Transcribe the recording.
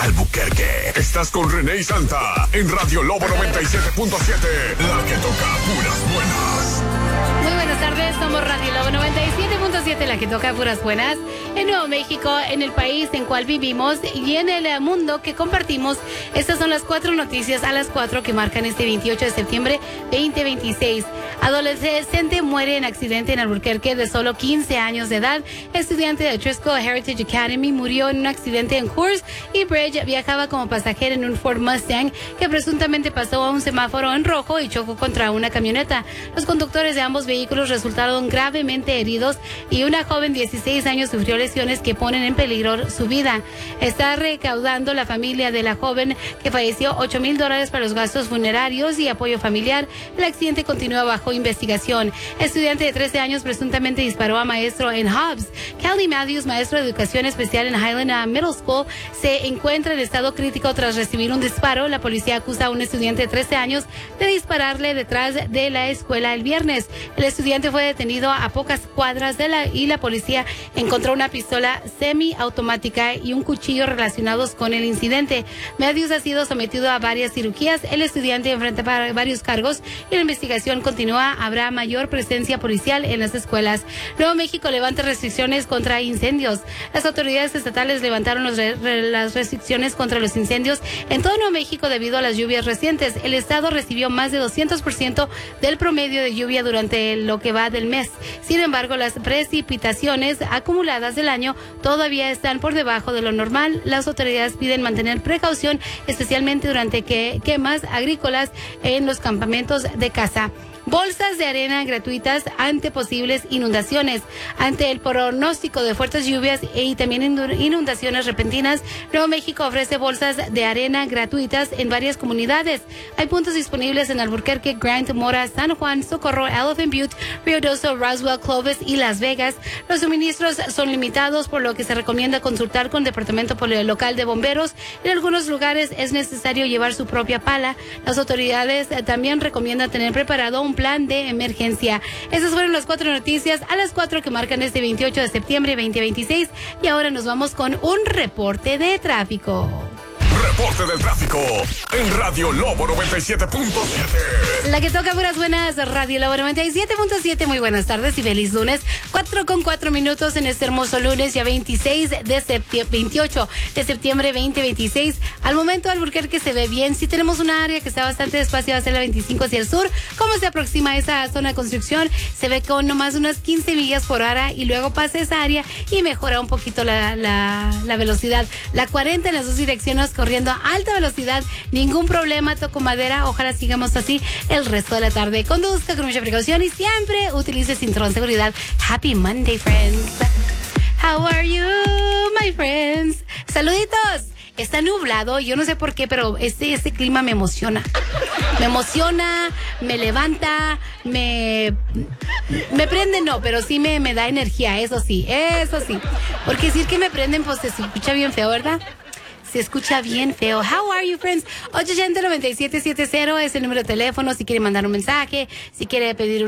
Albuquerque. Estás con René y Santa en Radio Lobo 97.7, la que toca puras buenas. Muy buenas tardes, somos Radio Lobo 97.7, la que toca puras buenas. En Nuevo México, en el país en cual vivimos y en el mundo que compartimos, estas son las 4 noticias a las 4 que marcan este 28 de septiembre 2026. Adolescente muere en accidente en Albuquerque de solo 15 años de edad. Estudiante de Trisco Heritage Academy murió en un accidente en Coors y Bridge. Viajaba como pasajero en un Ford Mustang que presuntamente pasó a un semáforo en rojo y chocó contra una camioneta. Los conductores de ambos vehículos resultaron gravemente heridos y una joven de 16 años sufrió lesiones que ponen en peligro su vida. Está recaudando la familia de la joven que falleció $8,000 para los gastos funerarios y apoyo familiar. El accidente continúa bajo investigación. Estudiante de 13 años presuntamente disparó a maestro en Hobbs. Callie Matthews, maestro de educación especial en Highland Middle School, se encuentra en estado crítico tras recibir un disparo. La policía acusa a un estudiante de 13 años de dispararle detrás de la escuela el viernes. El estudiante fue detenido a pocas cuadras y la policía encontró una pistola semiautomática y un cuchillo relacionados con el incidente. Matthews ha sido sometido a varias cirugías. El estudiante enfrenta varios cargos y la investigación continúa. Habrá mayor presencia policial en las escuelas. Nuevo México levanta restricciones contra incendios. Las autoridades estatales levantaron las restricciones contra los incendios en todo Nuevo México debido a las lluvias recientes. El estado recibió más de 200% del promedio de lluvia durante lo que va del mes. Sin embargo, las precipitaciones acumuladas del año todavía están por debajo de lo normal. Las autoridades piden mantener precaución, especialmente durante quemas agrícolas en los campamentos de caza. Bolsas de arena gratuitas ante posibles inundaciones. Ante el pronóstico de fuertes lluvias y también inundaciones repentinas, Nuevo México ofrece bolsas de arena gratuitas en varias comunidades. Hay puntos disponibles en Albuquerque, Grant, Mora, San Juan, Socorro, Elephant Butte, Ruidoso, Roswell, Clovis y Las Vegas. Los suministros son limitados, por lo que se recomienda consultar con el Departamento Local de Bomberos. En algunos lugares es necesario llevar su propia pala. Las autoridades también recomiendan tener preparado un plan de emergencia. Esas fueron las 4 noticias a las 4 que marcan este 28 de septiembre 2026 y ahora nos vamos con un reporte de tráfico. Reporte del tráfico en Radio Lobo 97.7. La que toca puras buenas, Radio Lobo 97.7. Muy buenas tardes y feliz lunes. 4:04 en este hermoso lunes, ya 28 de septiembre 2026. Al momento Albuquerque se ve bien. Sí tenemos una área que está bastante despacio, va a ser la 25 hacia el sur. ¿Cómo se aproxima esa zona de construcción? Se ve con nomás unas 15 millas por hora y luego pasa esa área y mejora un poquito la velocidad. La 40 en las dos direcciones corriendo a alta velocidad, ningún problema, toco madera, ojalá sigamos así el resto de la tarde. Conduzca con mucha precaución y siempre utilice cinturón de seguridad. Happy Monday, friends. How are you, my friends? Saluditos. Está nublado, yo no sé por qué, pero este clima me emociona. Me emociona, me levanta, me prende, no, pero sí me da energía, eso sí. Porque decir que me prenden, pues se escucha bien feo, ¿verdad? Se escucha bien feo. How are you, friends? 880-9770 es el número de teléfono si quiere mandar un mensaje, si quiere pedir